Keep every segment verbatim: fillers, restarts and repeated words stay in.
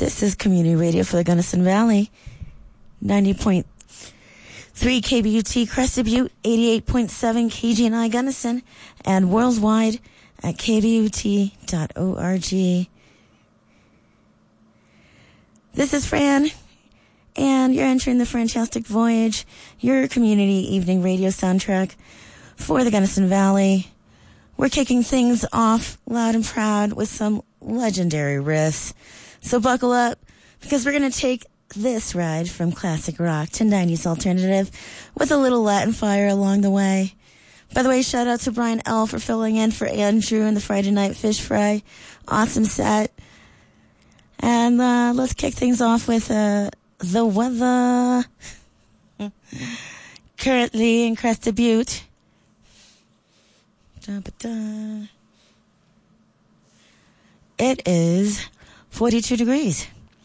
This is Community Radio for the Gunnison Valley. ninety point three K B U T Crested Butte, eighty-eight point seven K G N I Gunnison, and worldwide at k b u t dot org. This is Fran, and you're entering the Fantastic Voyage, your community evening radio soundtrack for the Gunnison Valley. We're kicking things off loud and proud with some legendary riffs. So buckle up, because we're going to take this ride from classic rock to nineties alternative with a little Latin fire along the way. By the way, shout out to Brian L. for filling in for Andrew in the Friday Night Fish Fry. Awesome set. And uh, let's kick things off with uh, the weather. Currently in Crested Butte. Da-ba-da. It is forty-two degrees.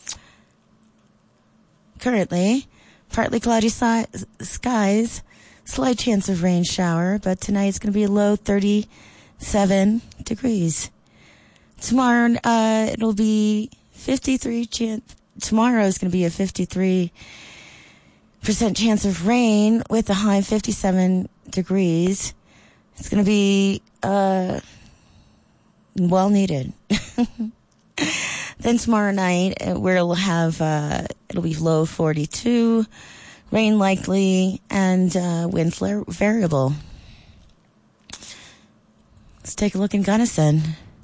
Currently, partly cloudy si- skies, slight chance of rain shower, but tonight it's going to be a low thirty-seven degrees. Tomorrow, uh, it'll be fifty-three chance. Tomorrow is going to be a fifty-three percent chance of rain with a high of fifty-seven degrees. It's going to be, uh, well needed. Then tomorrow night, we'll have, uh, it'll be low forty-two, rain likely, and uh, wind flare variable. Let's take a look in Gunnison.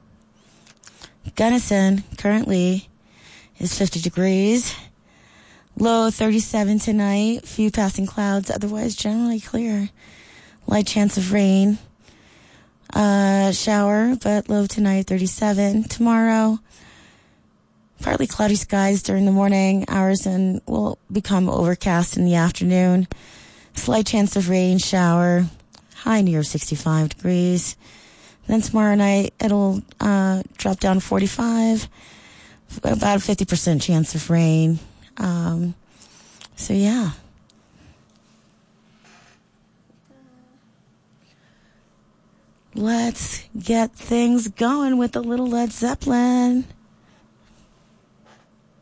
Gunnison currently is fifty degrees, low thirty-seven tonight, few passing clouds, otherwise generally clear. Light chance of rain, uh, shower, but low tonight, thirty-seven. Tomorrow, partly cloudy skies during the morning hours and will become overcast in the afternoon. Slight chance of rain, shower, high near sixty-five degrees. Then tomorrow night, it'll uh, drop down to forty-five, about a fifty percent chance of rain. Um, so, yeah. Let's get things going with a little Led Zeppelin.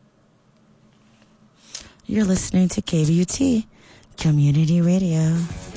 You're listening to K B U T Community Radio.